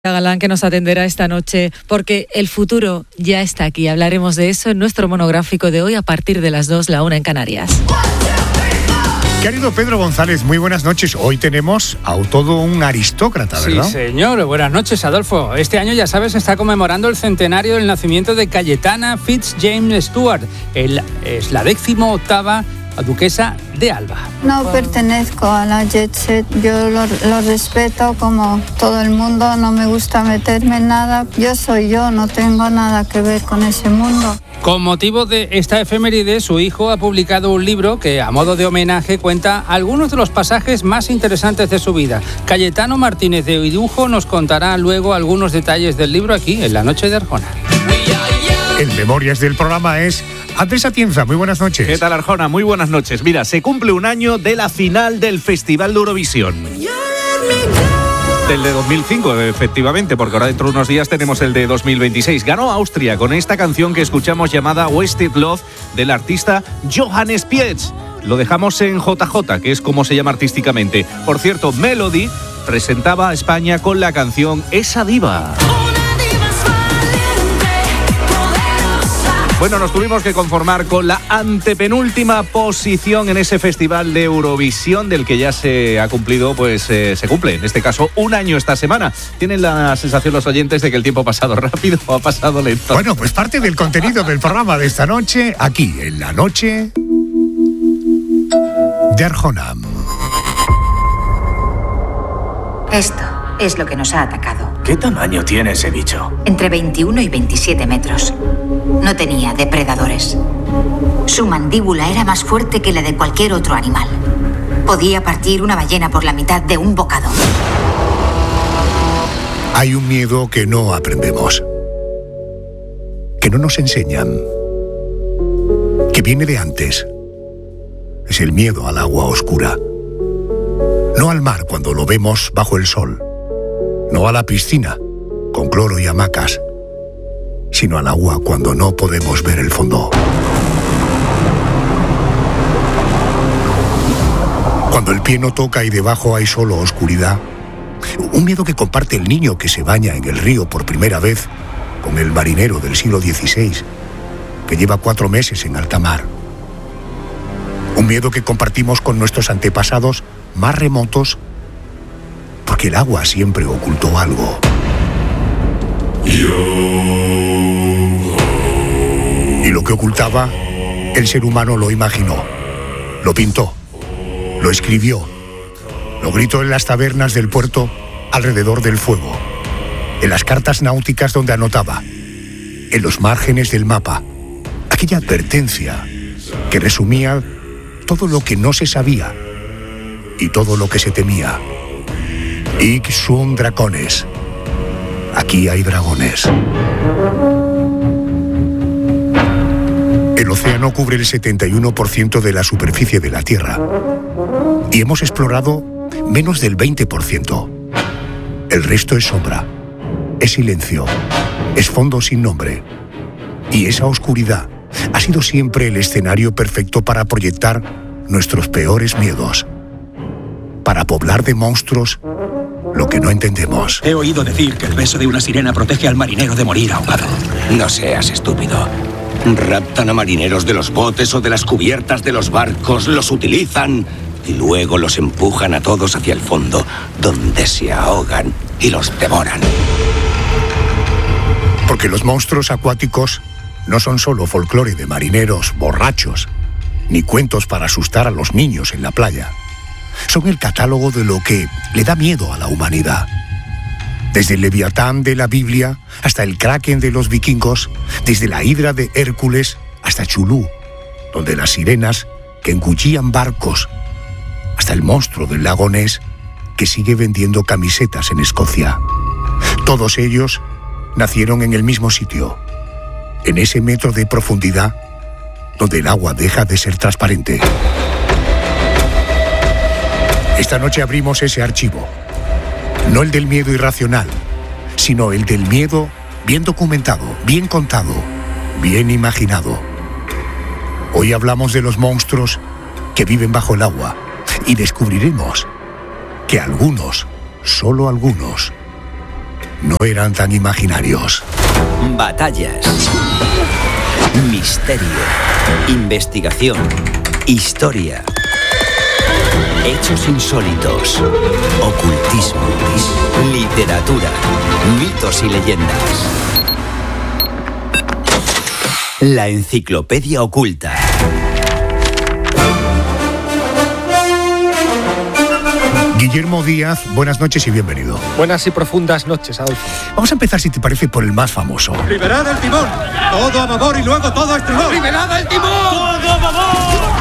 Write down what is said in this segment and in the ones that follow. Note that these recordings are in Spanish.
Galán, que nos atenderá esta noche, porque el futuro ya está aquí. Hablaremos de eso en nuestro monográfico de hoy a partir de las 2, la 1 en Canarias. Querido Pedro González, muy buenas noches. Hoy tenemos a todo un aristócrata, ¿verdad? Sí, señor. Buenas noches, Adolfo. Este año, ya sabes, se está conmemorando el centenario del nacimiento de Cayetana Fitz-James Stuart. Es la 18ª duquesa de Alba. No pertenezco a la jet set, yo lo respeto como todo el mundo, no me gusta meterme en nada. Yo soy yo, no tengo nada que ver con ese mundo. Con motivo de esta efeméride, su hijo ha publicado un libro que, a modo de homenaje, cuenta algunos de los pasajes más interesantes de su vida. Cayetano Martínez de Oidujo nos contará luego algunos detalles del libro aquí, en La Noche de Arjona. El Memorias del programa es Andrés Atienza. Muy buenas noches. ¿Qué tal, Arjona? Muy buenas noches. Mira, se cumple un año de la final del Festival de Eurovisión. Del de 2005, efectivamente, porque ahora dentro de unos días tenemos el de 2026. Ganó Austria con esta canción que escuchamos llamada Wasted Love del artista Johannes Pietz. Lo dejamos en JJ, que es como se llama artísticamente. Por cierto, Melody presentaba a España con la canción Esa Diva. Bueno, nos tuvimos que conformar con la antepenúltima posición en ese Festival de Eurovisión, del que ya se ha cumplido, se cumple, en este caso, un año esta semana. ¿Tienen la sensación los oyentes de que el tiempo ha pasado rápido o ha pasado lento? Bueno, pues parte del contenido del programa de esta noche, aquí, en La Noche de Arjona. Esto es lo que nos ha atacado. ¿Qué tamaño tiene ese bicho? Entre 21 y 27 metros. No tenía depredadores. Su mandíbula era más fuerte que la de cualquier otro animal. Podía partir una ballena por la mitad de un bocado. Hay un miedo que no aprendemos, que no nos enseñan, que viene de antes. Es el miedo al agua oscura. No al mar cuando lo vemos bajo el sol. No a la piscina, con cloro y hamacas, sino al agua cuando no podemos ver el fondo. Cuando el pie no toca y debajo hay solo oscuridad. Un miedo que comparte el niño que se baña en el río por primera vez con el marinero del siglo XVI, que lleva 4 meses en alta mar. Un miedo que compartimos con nuestros antepasados más remotos, porque el agua siempre ocultó algo. Y lo que ocultaba, el ser humano lo imaginó, lo pintó, lo escribió, lo gritó en las tabernas del puerto alrededor del fuego, en las cartas náuticas donde anotaba, en los márgenes del mapa, aquella advertencia que resumía todo lo que no se sabía y todo lo que se temía. Hic sunt dracones. Aquí hay dragones. El océano cubre el 71% de la superficie de la Tierra y hemos explorado menos del 20%. El resto es sombra, es silencio, es fondo sin nombre. Y esa oscuridad ha sido siempre el escenario perfecto para proyectar nuestros peores miedos, para poblar de monstruos lo que no entendemos. He oído decir que el beso de una sirena protege al marinero de morir ahogado. No seas estúpido. Raptan a marineros de los botes o de las cubiertas de los barcos, los utilizan y luego los empujan a todos hacia el fondo, donde se ahogan y los devoran. Porque los monstruos acuáticos no son solo folclore de marineros borrachos, ni cuentos para asustar a los niños en la playa. Son el catálogo de lo que le da miedo a la humanidad. Desde el Leviatán de la Biblia hasta el Kraken de los vikingos, desde la Hidra de Hércules hasta Chulú, donde las sirenas que engullían barcos, hasta el monstruo del lago Ness que sigue vendiendo camisetas en Escocia. Todos ellos nacieron en el mismo sitio, en ese metro de profundidad donde el agua deja de ser transparente. Esta noche abrimos ese archivo, no el del miedo irracional, sino el del miedo bien documentado, bien contado, bien imaginado. Hoy hablamos de los monstruos que viven bajo el agua y descubriremos que algunos, solo algunos, no eran tan imaginarios. Batallas, misterio, investigación, historia, hechos insólitos, ocultismo, literatura, mitos y leyendas. La enciclopedia oculta. Guillermo Díaz, buenas noches y bienvenido. Buenas y profundas noches, Adolfo. Vamos a empezar, si te parece, por el más famoso. ¡Liberad el timón! ¡Todo a babor y luego todo a estribor! ¡Liberad el timón! ¡Todo a babor!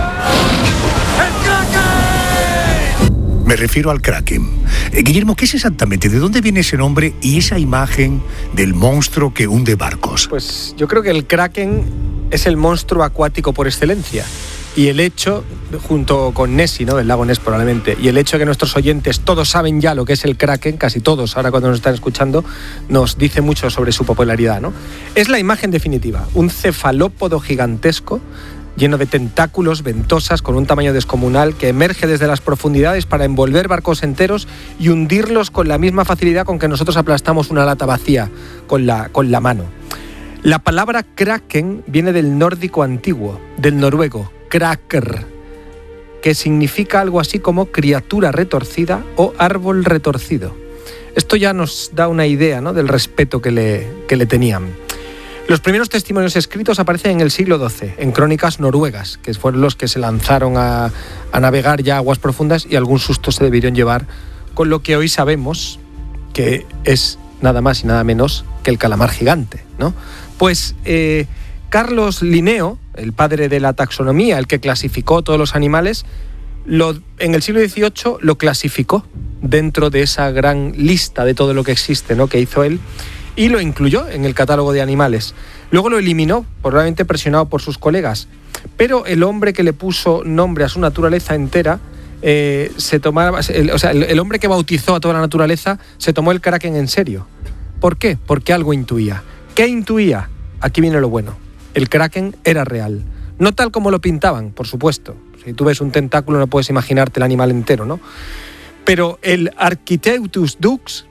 ¡El Kraken! Me refiero al Kraken. Guillermo, ¿qué es exactamente? ¿De dónde viene ese nombre y esa imagen del monstruo que hunde barcos? Pues yo creo que el Kraken es el monstruo acuático por excelencia. Y el hecho, junto con Nessie, ¿no?, del lago Ness probablemente, y el hecho de que nuestros oyentes todos saben ya lo que es el Kraken, casi todos ahora cuando nos están escuchando, nos dice mucho sobre su popularidad, ¿no? Es la imagen definitiva, un cefalópodo gigantesco lleno de tentáculos, ventosas, con un tamaño descomunal, que emerge desde las profundidades para envolver barcos enteros y hundirlos con la misma facilidad con que nosotros aplastamos una lata vacía con la mano. La palabra Kraken viene del nórdico antiguo, del noruego, Kraker, que significa algo así como criatura retorcida o árbol retorcido. Esto ya nos da una idea, ¿no?, del respeto que le tenían. Los primeros testimonios escritos aparecen en el siglo XII, en crónicas noruegas, que fueron los que se lanzaron a navegar ya aguas profundas y algún susto se debieron llevar con lo que hoy sabemos que es nada más y nada menos que el calamar gigante, ¿no? Pues Carlos Linneo, el padre de la taxonomía, el que clasificó todos los animales, en el siglo XVIII lo clasificó dentro de esa gran lista de todo lo que existe, ¿no?, que hizo él, y lo incluyó en el catálogo de animales. Luego lo eliminó, probablemente presionado por sus colegas, pero el hombre que le puso nombre a su naturaleza entera, el hombre que bautizó a toda la naturaleza, se tomó el Kraken en serio. ¿Por qué? Porque algo intuía. ¿Qué intuía? Aquí viene lo bueno. El Kraken era real. No tal como lo pintaban, por supuesto. Si tú ves un tentáculo no puedes imaginarte el animal entero, ¿no? Pero el Architeuthis dux,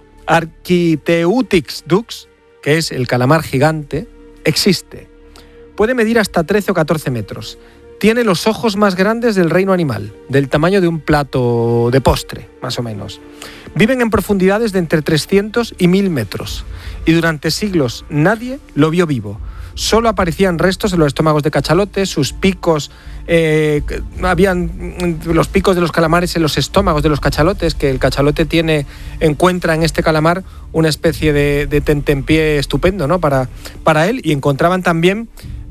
que es el calamar gigante, existe. Puede medir hasta 13 o 14 metros. Tiene los ojos más grandes del reino animal, del tamaño de un plato de postre, más o menos. Viven en profundidades de entre 300 y 1000 metros. Y durante siglos nadie lo vio vivo. Solo aparecían restos en los estómagos de cachalotes, sus picos, habían los picos de los calamares en los estómagos de los cachalotes, que el cachalote encuentra en este calamar una especie de tentempié estupendo, ¿no?, para él, y encontraban también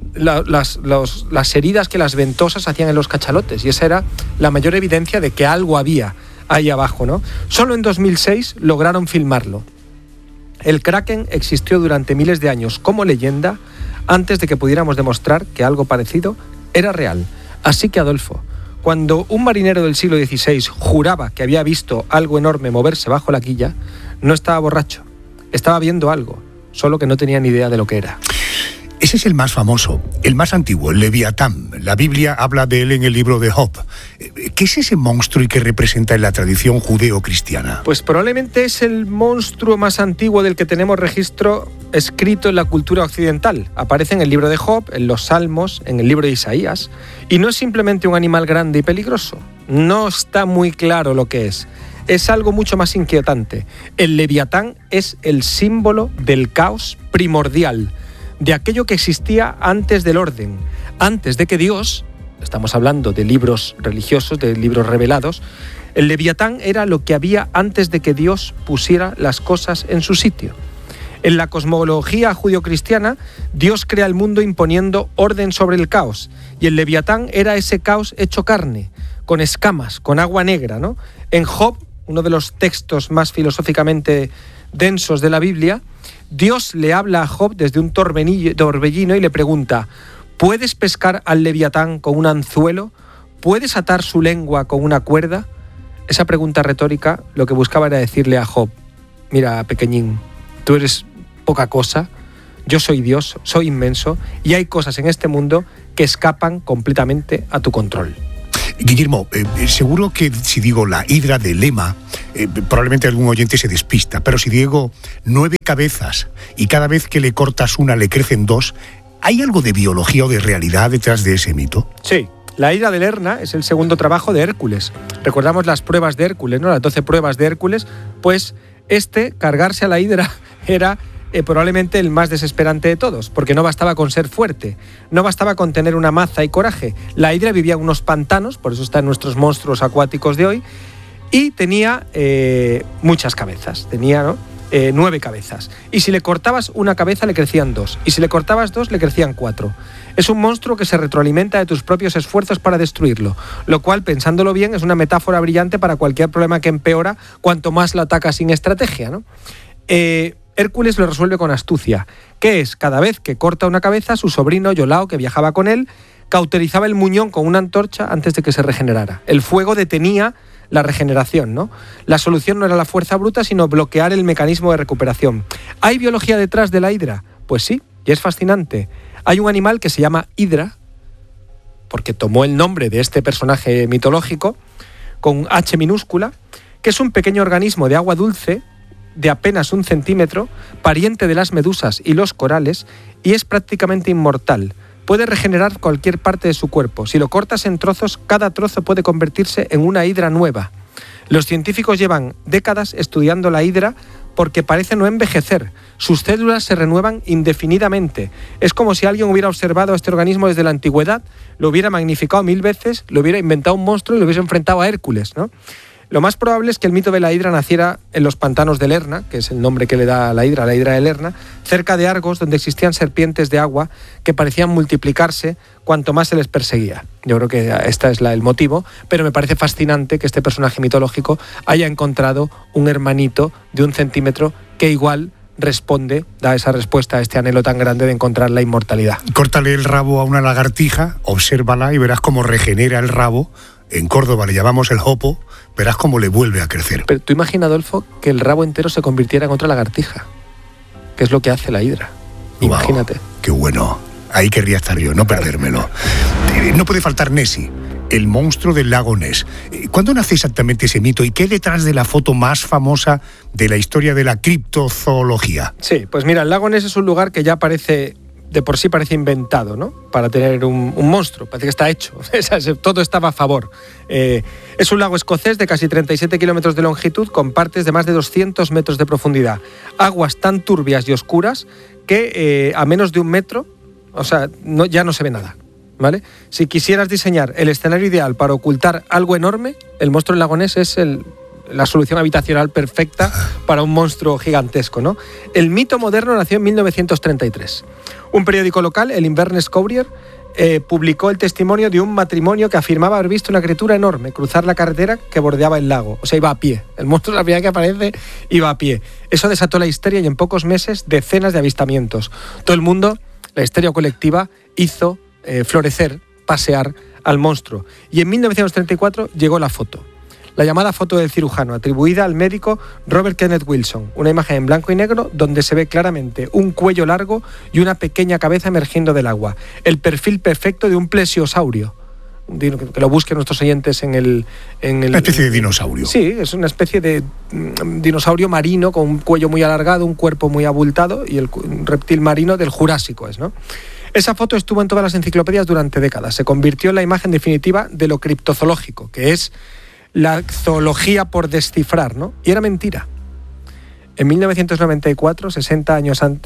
las heridas que las ventosas hacían en los cachalotes, y esa era la mayor evidencia de que algo había ahí abajo, ¿no? Solo en 2006 lograron filmarlo. El Kraken existió durante miles de años como leyenda antes de que pudiéramos demostrar que algo parecido era real. Así que, Adolfo, cuando un marinero del siglo XVI juraba que había visto algo enorme moverse bajo la quilla, no estaba borracho, estaba viendo algo, solo que no tenía ni idea de lo que era. Ese es el más famoso, el más antiguo, el Leviatán. La Biblia habla de él en el libro de Job. ¿Qué es ese monstruo y qué representa en la tradición judeo-cristiana? Pues probablemente es el monstruo más antiguo del que tenemos registro escrito en la cultura occidental. Aparece en el libro de Job, en los Salmos, en el libro de Isaías. Y no es simplemente un animal grande y peligroso. No está muy claro lo que es. Es algo mucho más inquietante. El Leviatán es el símbolo del caos primordial, de aquello que existía antes del orden, antes de que Dios, estamos hablando de libros religiosos, de libros revelados, el Leviatán era lo que había antes de que Dios pusiera las cosas en su sitio. En la cosmología judio-cristiana, Dios crea el mundo imponiendo orden sobre el caos, y el Leviatán era ese caos hecho carne, con escamas, con agua negra, ¿no? En Job, uno de los textos más filosóficamente densos de la Biblia, Dios le habla a Job desde un torbellino y le pregunta: ¿puedes pescar al Leviatán con un anzuelo? ¿Puedes atar su lengua con una cuerda? Esa pregunta retórica lo que buscaba era decirle a Job: mira, pequeñín, tú eres poca cosa, yo soy Dios, soy inmenso, y hay cosas en este mundo que escapan completamente a tu control. Guillermo, seguro que si digo la hidra de Lema, probablemente algún oyente se despista, pero si digo 9 cabezas y cada vez que le cortas una le crecen 2, ¿hay algo de biología o de realidad detrás de ese mito? Sí. La hidra de Lerna es el segundo trabajo de Hércules. Recordamos las pruebas de Hércules, ¿no? Las 12 pruebas de Hércules. Pues cargarse a la hidra era probablemente el más desesperante de todos, porque no bastaba con ser fuerte, no bastaba con tener una maza y coraje. La hidra vivía en unos pantanos, por eso están nuestros monstruos acuáticos de hoy, y tenía muchas cabezas, tenía, ¿no? 9 cabezas. Y si le cortabas una cabeza le crecían 2, y si le cortabas 2 le crecían 4. Es un monstruo que se retroalimenta de tus propios esfuerzos para destruirlo, lo cual, pensándolo bien, es una metáfora brillante para cualquier problema que empeora cuanto más lo atacas sin estrategia, ¿no? Hércules lo resuelve con astucia, que es, cada vez que corta una cabeza, su sobrino Iolao, que viajaba con él, cauterizaba el muñón con una antorcha antes de que se regenerara. El fuego detenía la regeneración, ¿no? La solución no era la fuerza bruta, sino bloquear el mecanismo de recuperación. ¿Hay biología detrás de la hidra? Pues sí, y es fascinante. Hay un animal que se llama hidra, porque tomó el nombre de este personaje mitológico, con H minúscula, que es un pequeño organismo de agua dulce, de apenas 1 centímetro, pariente de las medusas y los corales, y es prácticamente inmortal. Puede regenerar cualquier parte de su cuerpo. Si lo cortas en trozos, cada trozo puede convertirse en una hidra nueva. Los científicos llevan décadas estudiando la hidra porque parece no envejecer. Sus células se renuevan indefinidamente. Es como si alguien hubiera observado a este organismo desde la antigüedad, lo hubiera magnificado 1000 veces, lo hubiera inventado un monstruo y lo hubiese enfrentado a Hércules, ¿no? Lo más probable es que el mito de la hidra naciera en los pantanos de Lerna, que es el nombre que le da a la hidra de Lerna, cerca de Argos, donde existían serpientes de agua que parecían multiplicarse cuanto más se les perseguía. Yo creo que este es el motivo, pero me parece fascinante que este personaje mitológico haya encontrado un hermanito de 1 centímetro que igual da esa respuesta a este anhelo tan grande de encontrar la inmortalidad. Córtale el rabo a una lagartija, obsérvala y verás cómo regenera el rabo. En Córdoba le llamamos el jopo, verás cómo le vuelve a crecer. Pero tú imagina, Adolfo, que el rabo entero se convirtiera en otra lagartija, que es lo que hace la hidra. Imagínate. Wow, qué bueno. Ahí querría estar yo, no perdérmelo. No puede faltar Nessie, el monstruo del lago Ness. ¿Cuándo nace exactamente ese mito y qué hay detrás de la foto más famosa de la historia de la criptozoología? Sí, pues mira, el lago Ness es un lugar que ya de por sí parece inventado, ¿no? Para tener un monstruo, parece que está hecho, todo estaba a favor. Es un lago escocés de casi 37 kilómetros de longitud con partes de más de 200 metros de profundidad. Aguas tan turbias y oscuras que a menos de 1 metro, ya no se ve nada, ¿vale? Si quisieras diseñar el escenario ideal para ocultar algo enorme, el monstruo del lago Ness es la solución habitacional perfecta para un monstruo gigantesco, ¿no? El mito moderno nació en 1933. Un periódico local, el Inverness Courier, publicó el testimonio de un matrimonio que afirmaba haber visto una criatura enorme cruzar la carretera que bordeaba el lago. O sea, iba a pie. El monstruo, la primera que aparece, iba a pie. Eso desató la histeria y en pocos meses decenas de avistamientos. Todo el mundo, la histeria colectiva, hizo florecer, pasear al monstruo. Y en 1934 llegó la foto. La llamada foto del cirujano, atribuida al médico Robert Kenneth Wilson. Una imagen en blanco y negro donde se ve claramente un cuello largo y una pequeña cabeza emergiendo del agua. El perfil perfecto de un plesiosaurio. Que lo busquen nuestros oyentes en el... Una especie de dinosaurio. Sí, es una especie de dinosaurio marino con un cuello muy alargado, un cuerpo muy abultado y un reptil marino del Jurásico, ¿no? Esa foto estuvo en todas las enciclopedias durante décadas. Se convirtió en la imagen definitiva de lo criptozoológico, que es la zoología por descifrar, ¿no? Y era mentira. En 1994, 60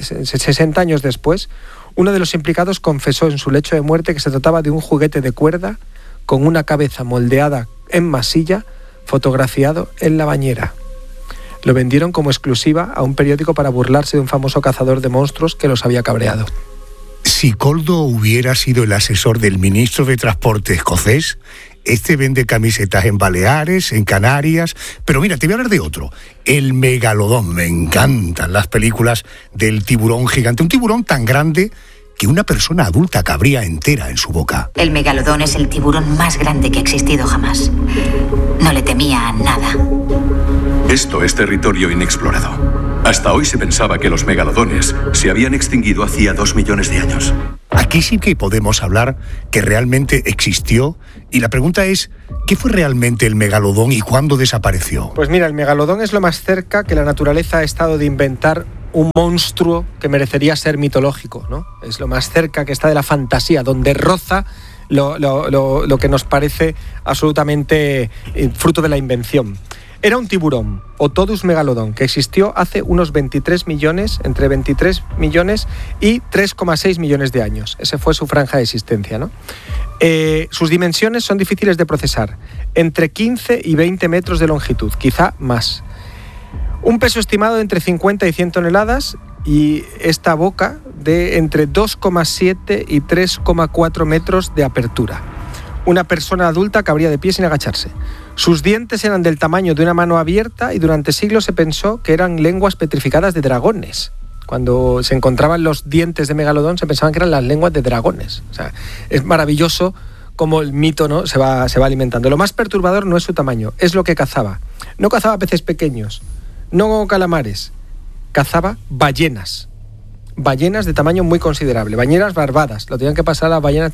años después, uno de los implicados confesó en su lecho de muerte que se trataba de un juguete de cuerda con una cabeza moldeada en masilla, fotografiado en la bañera. Lo vendieron como exclusiva a un periódico para burlarse de un famoso cazador de monstruos que los había cabreado. Si Koldo hubiera sido el asesor del ministro de Transporte escocés, este vende camisetas en Baleares, en Canarias. Pero mira, te voy a hablar de otro. El megalodón. Me encantan las películas del tiburón gigante. Un tiburón tan grande que una persona adulta cabría entera en su boca. El megalodón es el tiburón más grande que ha existido jamás. No le temía a nada. Esto es territorio inexplorado. Hasta hoy se pensaba que los megalodones se habían extinguido hacía 2 millones de años. Aquí sí que podemos hablar que realmente existió, y la pregunta es, ¿qué fue realmente el megalodón y cuándo desapareció? Pues mira, el megalodón es lo más cerca que la naturaleza ha estado de inventar un monstruo que merecería ser mitológico, ¿no? Es lo más cerca que está de la fantasía, donde roza lo que nos parece absolutamente fruto de la invención. Era un tiburón, Otodus megalodon, que existió hace unos 23 millones, entre 23 millones y 3,6 millones de años. Esa fue su franja de existencia, ¿no? Sus dimensiones son difíciles de procesar, entre 15 y 20 metros de longitud, quizá más. Un peso estimado de entre 50 y 100 toneladas y esta boca de entre 2,7 y 3,4 metros de apertura. Una persona adulta cabría de pie sin agacharse. Sus dientes eran del tamaño de una mano abierta y durante siglos se pensó que eran lenguas petrificadas de dragones. Cuando se encontraban los dientes de megalodón se pensaban que eran las lenguas de dragones. O sea, es maravilloso cómo el mito, ¿no?, se va alimentando. Lo más perturbador no es su tamaño, es lo que cazaba. No cazaba peces pequeños, no calamares, cazaba ballenas. Ballenas de tamaño muy considerable, ballenas barbadas, lo tenían que pasar a las ballenas.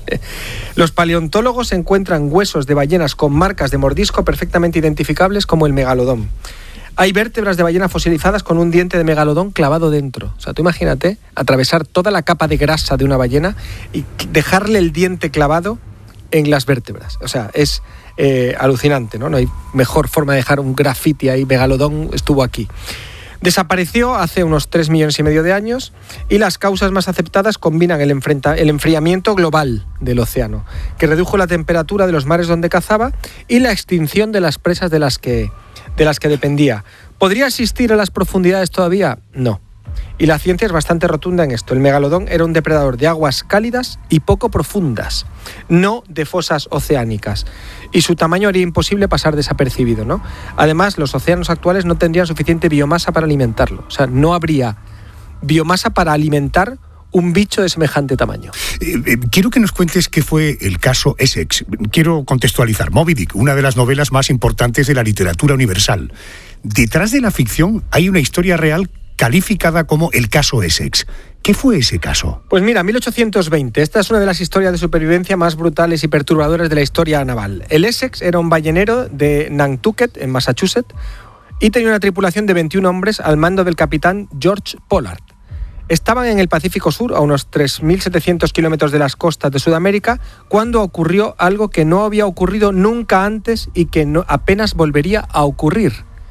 Los paleontólogos encuentran huesos de ballenas con marcas de mordisco perfectamente identificables como el megalodón. Hay vértebras de ballena fosilizadas con un diente de megalodón clavado dentro. O sea, tú imagínate atravesar toda la capa de grasa de una ballena y dejarle el diente clavado en las vértebras. O sea, es alucinante, ¿no? No hay mejor forma de dejar un grafiti ahí, megalodón estuvo aquí. Desapareció hace unos 3,5 millones de años y las causas más aceptadas combinan el enfriamiento global del océano, que redujo la temperatura de los mares donde cazaba, y la extinción de las presas de las que dependía. ¿Podría existir a las profundidades todavía? No. Y la ciencia es bastante rotunda en esto. El megalodón era un depredador de aguas cálidas y poco profundas, no de fosas oceánicas. Y su tamaño haría imposible pasar desapercibido, ¿no? Además, los océanos actuales no tendrían suficiente biomasa para alimentarlo. O sea, no habría biomasa para alimentar un bicho de semejante tamaño. Quiero que nos cuentes qué fue el caso Essex. Quiero contextualizar. Moby Dick, una de las novelas más importantes de la literatura universal. Detrás de la ficción hay una historia real calificada como el caso Essex. ¿Qué fue ese caso? Pues mira, 1820. Esta es una de las historias de supervivencia más brutales y perturbadoras de la historia naval. El Essex era un ballenero de Nantucket, en Massachusetts, y tenía una tripulación de 21 hombres al mando del capitán George Pollard. Estaban en el Pacífico Sur, a unos 3.700 kilómetros de las costas de Sudamérica, cuando ocurrió algo que no había ocurrido nunca antes y que apenas volvería a ocurrir.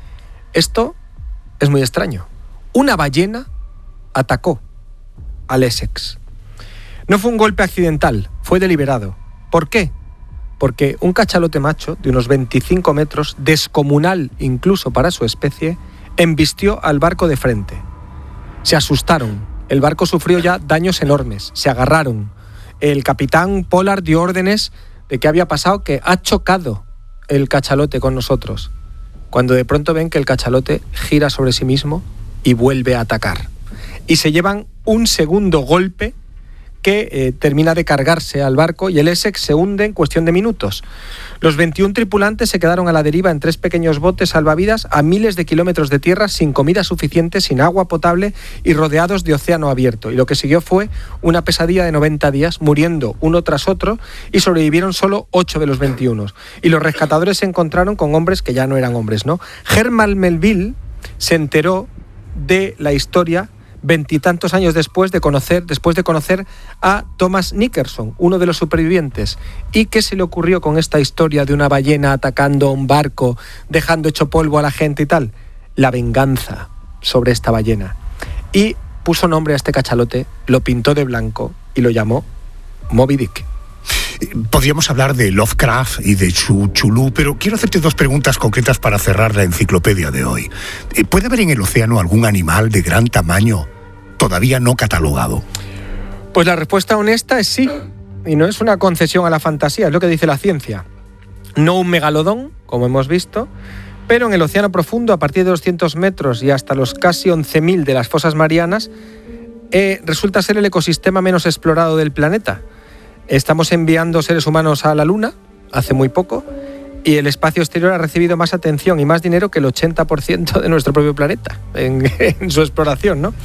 Esto es muy extraño. Una ballena atacó al Essex. No fue un golpe accidental, fue deliberado. ¿Por qué? Porque un cachalote macho de unos 25 metros, descomunal incluso para su especie, embistió al barco de frente. Se asustaron, el barco sufrió ya daños enormes, se agarraron. El capitán Pollard dio órdenes de qué había pasado, que ha chocado el cachalote con nosotros. Cuando de pronto ven que el cachalote gira sobre sí mismo y vuelve a atacar. Y se llevan un segundo golpe que termina de cargarse al barco y el Essex se hunde en cuestión de minutos. Los 21 tripulantes se quedaron a la deriva en 3 pequeños botes salvavidas a miles de kilómetros de tierra, sin comida suficiente, sin agua potable y rodeados de océano abierto. Y lo que siguió fue una pesadilla de 90 días, muriendo uno tras otro, y sobrevivieron solo 8 de los 21. Y los rescatadores se encontraron con hombres que ya no eran hombres, ¿no? Herman Melville se enteró de la historia 20 y tantos años después de conocer a Thomas Nickerson, uno de los supervivientes. ¿Y qué se le ocurrió con esta historia de una ballena atacando un barco, dejando hecho polvo a la gente y tal? La venganza sobre esta ballena. Y puso nombre a este cachalote, lo pintó de blanco y lo llamó Moby Dick. Podríamos hablar de Lovecraft y de Cthulhu, pero quiero hacerte 2 preguntas concretas para cerrar la enciclopedia de hoy. ¿Puede haber en el océano algún animal de gran tamaño todavía no catalogado? Pues la respuesta honesta es sí, y no es una concesión a la fantasía, es lo que dice la ciencia. No un megalodón, como hemos visto, pero en el océano profundo, a partir de 200 metros y hasta los casi 11.000 de las fosas marianas, resulta ser el ecosistema menos explorado del planeta. Estamos enviando seres humanos a la Luna, hace muy poco, Y el espacio exterior ha recibido más atención y más dinero que el 80% de nuestro propio planeta en su exploración, ¿no?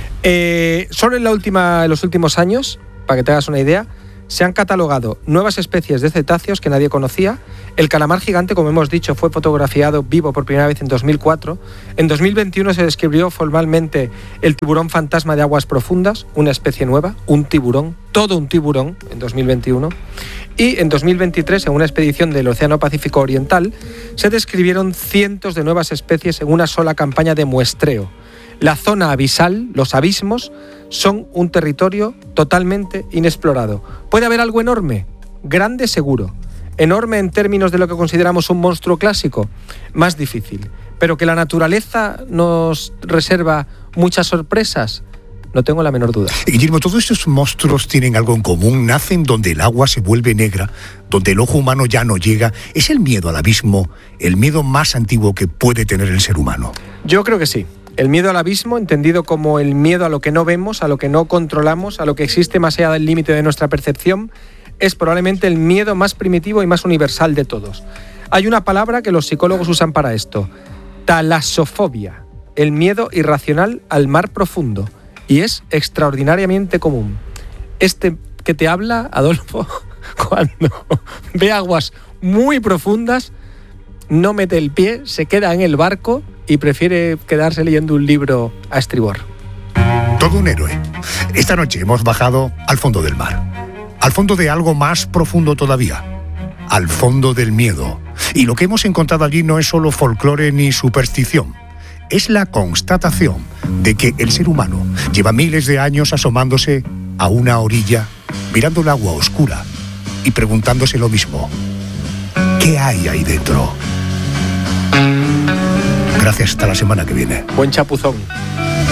Solo en los últimos años, para que te hagas una idea, se han catalogado nuevas especies de cetáceos que nadie conocía. El calamar gigante, como hemos dicho, fue fotografiado vivo por primera vez en 2004. En 2021 se descubrió formalmente el tiburón fantasma de aguas profundas, una especie nueva, un tiburón, todo un tiburón, en 2021. Y en 2023, en una expedición del Océano Pacífico Oriental, se describieron cientos de nuevas especies en una sola campaña de muestreo. La zona abisal, los abismos, son un territorio totalmente inexplorado. ¿Puede haber algo enorme? Grande seguro. Enorme en términos de lo que consideramos un monstruo clásico, más difícil. Pero que la naturaleza nos reserva muchas sorpresas, no tengo la menor duda. Guillermo, todos estos monstruos tienen algo en común. Nacen donde el agua se vuelve negra, donde el ojo humano ya no llega. ¿Es el miedo al abismo el miedo más antiguo que puede tener el ser humano? Yo creo que sí. El miedo al abismo, entendido como el miedo a lo que no vemos, a lo que no controlamos, a lo que existe más allá del límite de nuestra percepción, es probablemente el miedo más primitivo y más universal de todos. Hay una palabra que los psicólogos usan para esto: talasofobia, el miedo irracional al mar profundo, y es extraordinariamente común. Este que te habla, Adolfo, cuando ve aguas muy profundas, no mete el pie, se queda en el barco y prefiere quedarse leyendo un libro a estribor. Todo un héroe. Esta noche hemos bajado al fondo del mar, al fondo de algo más profundo todavía, al fondo del miedo. Y lo que hemos encontrado allí no es solo folclore ni superstición, es la constatación de que el ser humano lleva miles de años asomándose a una orilla, mirando el agua oscura y preguntándose lo mismo: ¿qué hay ahí dentro? Gracias, hasta la semana que viene. Buen chapuzón.